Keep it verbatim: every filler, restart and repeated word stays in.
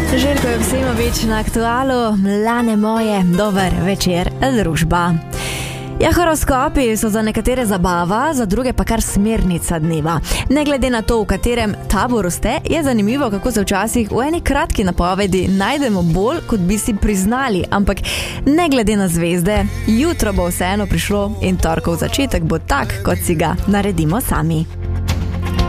Željko Joksimović na Aktualu, Lane moje, dober večer, družba. Ja, horoskopi so za nekatere zabava, za druge pa kar smernica dneva. Ne glede na to, v katerem taboru ste, je zanimivo, kako se včasih v eni kratki napovedi najdemo bolj, kot bi si priznali. Ampak ne glede na zvezde, jutro bo vseeno prišlo in torkov začetek bo tak, kot si ga naredimo sami.